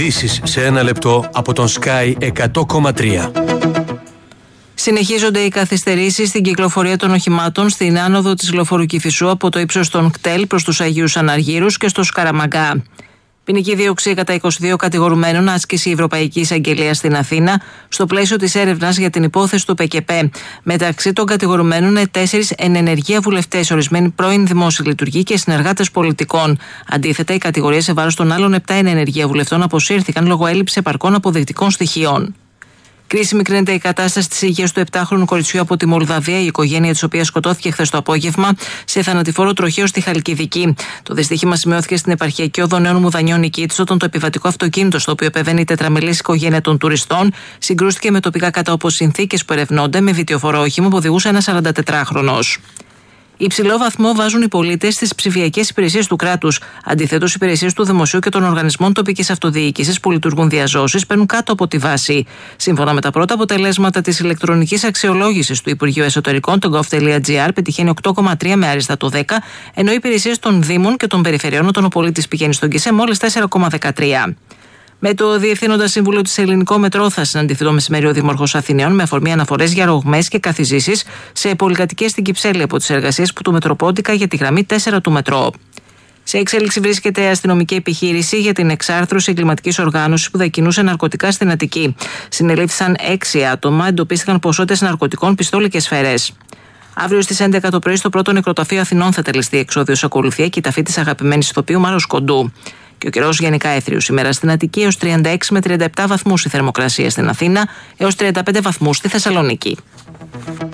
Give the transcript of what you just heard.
Ειδήσεις σε ένα λεπτό από τον Sky 100,3. Συνεχίζονται οι καθυστερήσεις στην κυκλοφορία των οχημάτων στην άνοδο της λεωφορείου Κηφισού από το ύψος των κτέλ προς τους Αγίους Αναργύρους και στο Σκαραμαγκά. Ποινική δίωξη κατά 22 κατηγορουμένων άσκησε η Ευρωπαϊκή Εισαγγελία στην Αθήνα στο πλαίσιο της έρευνας για την υπόθεση του ΠΚΠ. Μεταξύ των κατηγορουμένων είναι 4 εν ενεργεία βουλευτές, ορισμένοι πρώην δημόσιοι λειτουργοί και συνεργάτες πολιτικών. Αντίθετα, οι κατηγορίες σε βάρος των άλλων 7 εν ενεργεία βουλευτών αποσύρθηκαν λόγω έλλειψης επαρκών αποδεικτικών στοιχείων. Κρίσιμη κρίνεται η κατάσταση της υγείας του 7χρονου κοριτσιού από τη Μολδαβία, η οικογένεια της οποίας σκοτώθηκε χθες το απόγευμα σε θανατηφόρο τροχαίο στη Χαλκιδική. Το δυστύχημα σημειώθηκε στην επαρχιακή οδό Νέων Μουδανιών Νικήτης, όταν το επιβατικό αυτοκίνητο στο οποίο επεβαίνει η τετραμελής οικογένεια των τουριστών συγκρούστηκε με τοπικά κατόπως συνθήκες που ερευνώνται με βιτιοφορό όχημα που οδηγούσε ένα 44χρονος. Υψηλό βαθμό βάζουν οι πολίτες στις ψηφιακές υπηρεσίες του κράτους. Αντιθέτως, οι υπηρεσίες του Δημοσίου και των οργανισμών τοπικής αυτοδιοίκησης που λειτουργούν διαζώσεις παίρνουν κάτω από τη βάση. Σύμφωνα με τα πρώτα αποτελέσματα της ηλεκτρονικής αξιολόγησης του Υπουργείου Εσωτερικών, το gov.gr πετυχαίνει 8,3 με άριστα το 10, ενώ οι υπηρεσίες των Δήμων και των Περιφερειών, όταν ο πολίτης πηγαίνει στον ΚΙΣΕ, μόλις 4,13. Με το Διευθύνοντα Σύμβουλο της Ελληνικό Μετρό θα συναντηθεί το μεσημέρι ο Δήμαρχος Αθηναίων με αφορμή αναφορές για ρογμές και καθιζήσεις σε πολυκατοικίες στην Κυψέλη από τις εργασίες του Μετροπόντικα για τη γραμμή 4 του Μετρό. Σε εξέλιξη βρίσκεται αστυνομική επιχείρηση για την εξάρθρωση εγκληματικής οργάνωσης που δακινούσε ναρκωτικά στην Αττική. Συνελήφθησαν 6 άτομα, εντοπίστηκαν ποσότητες ναρκωτικών, πιστόλι και σφαίρες. Αύριο στις 11 το πρωί στο πρώτο νεκροταφείο Αθηνών θα τελεστεί εξόδιος ακολουθία και η ταφή της αγαπημένης ηθοποιού Μάρος Κοντού. Και ο καιρός γενικά έθριος σήμερα στην Αττική, έως 36 με 37 βαθμούς η θερμοκρασία στην Αθήνα, έως 35 βαθμούς στη Θεσσαλονίκη.